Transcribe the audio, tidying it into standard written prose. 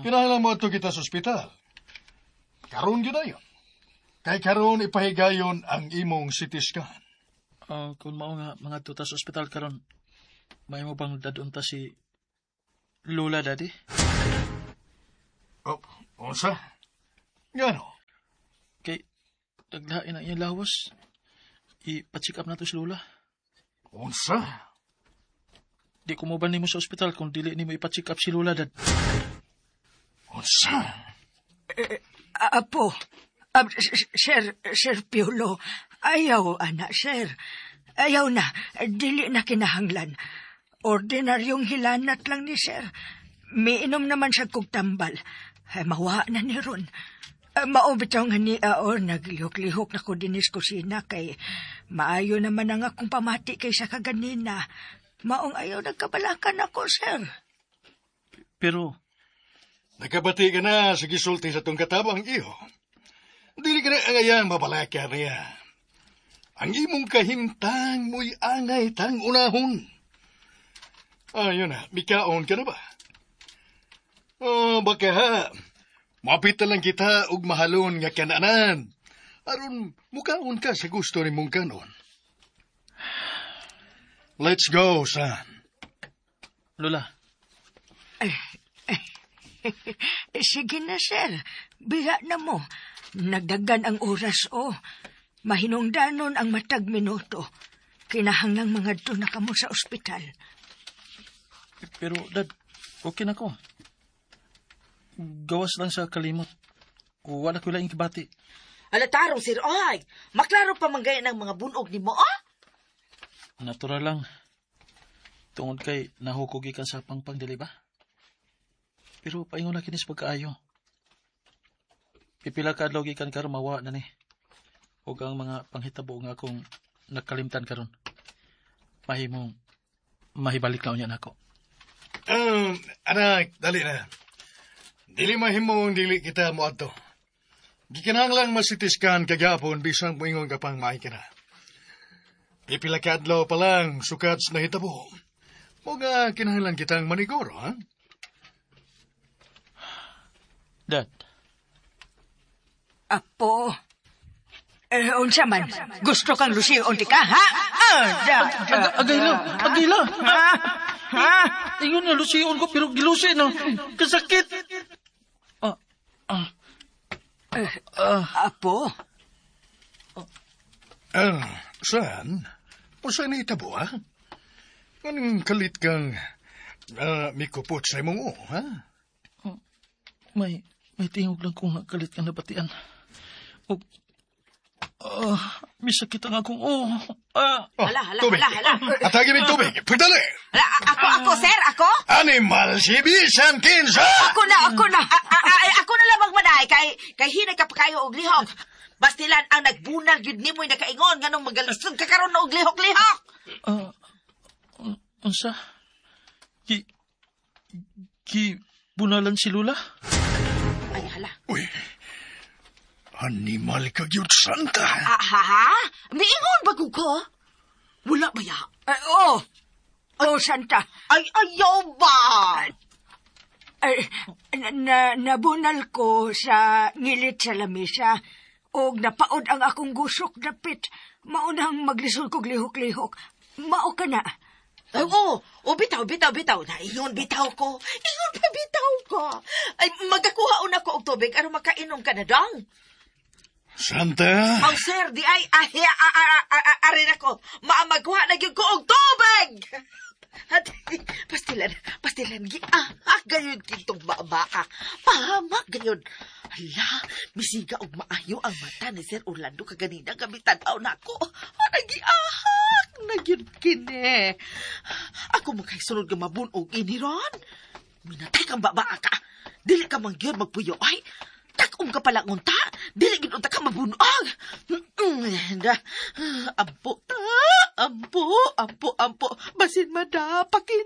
Kinahanglan mo ito kita sa ospital. Karon yun na yun. Kay karon ipahigayon ang imong CT scan. Kung mao nga mga tuta sa ospital karon, may mo bang dadun ta si Lola, Daddy? Unsa? Gano? Kay naglain ang iyang lawas. Ipa-check up na to si Lola. Unsa? Di ko mo ba nimo sa ospital kung dili nimo ipa-check up si Lola, Dad? Unsa? Apo, Sir Piolo, ayaw, anak, Sir. Ayaw na, dili na kinahanglan. Ordinaryong hilanat lang ni Sir. Miinom naman siya kog tambal. Mawa na ni Ron. Maubitaw nga ni Aor, naglihok-lihok na ko dinis kusina kay maayo naman ang akong pamati kaysa kaganina. Maong ayaw nagkabalakan ako, Sir. Pero nagkabati ka na sa gisulti sa tong katabang iyo. Dili ka na angayang mabalakya niya. Ang imong kahimtang mo'y angay tang unahon. Ayun na, mikaon ka na ba? Baka ha, mapita lang kita og mahalon nga kananan. Aron, mukaon ka sa gusto ni mong kanon. Let's go, son. Lola. Sige na, Sir. Biya na mo. Nagdagan ang oras, Mahinungdanon ang matag minuto. Kinahanglang mga doon na kamo sa ospital. Pero, Dad, okay na ko. Gawas lang sa kalimot. Wala ko lang kibati. Alatarong, Sir Oy. Maklaro pa manggaya ng mga bunog ni mo, Natural lang. Tungod kay nahukog ikan sa pangpang, dili ba? Pero paingon na kinis pagkaayo. Pipila ka adlaw gikan karon mawa na ni. Ug ang mga panghitabo nga akong nakalimtan karon. Mahimong mahibalik na unya nako. Anak, dali na. Dili mahimong dili kita mo ato. Gikinahanglang masitiskan kagapon bisang moingon ka pang maay ka na. Pipila ka adlaw pa lang sukat sa nahitabo. Mo nga kinahanglan kitang maniguro, ha? Dad. Apo. Unsa man, gusto kang lusiyon di ka, ha? Agila. Ha? Ingon na lusiyon ko pero gilusi na. Kasakit. Apo. Saan? O saan itabo, ha? Anong kalit kang mikupot sa imong ha? May tingog lang kung nakalit ka na batian. Misakit ang akong Hala. Atagin ng tubig. Pagdali. Ako, sir, ako? Animal si Bisan Kinsa. Ako na. Ako na lang magmanay, kay hinay ka pa kayo og lihok. Bastilan ang nagbunal yun ni mo'y nakaingon, nganong magalusog ka karon na og lihok-lihok. Unsa? Bunalan si Lula? Ay, hala. Uy, animal ka gyud santa. Ha? Miingon ba ko? Wala ba ya? Santa. Ay, ayaw ba? Nabunal ko sa ngilit sa lamesa o napaod ang akong gusok dapit. Maunang maglisod kog lihok-lihok. Mao ka na. Ay, bitaw. Ingon bitaw ko. Ay, magakuha una ko og tubig aron makainom ka na dong. Santa? Ang sir, di ay arin ako. Maamagkuha na gyud ko og tubig. Pastilan, gayon kitong baba. Pahamak gayon. Hala, misiga og maayo ang mata ni Sir Orlando kaganina gamitan tanaw nako. Nagiahak na gyud kini. Ako makaisunod nga mabunog ini ron. Minatay kang baba ka. Dili ka mangyod magpuyo ay. Tak-ong ka pala ngunta. Dili gid unta ka mabunog. Ampo. Basin madapakin.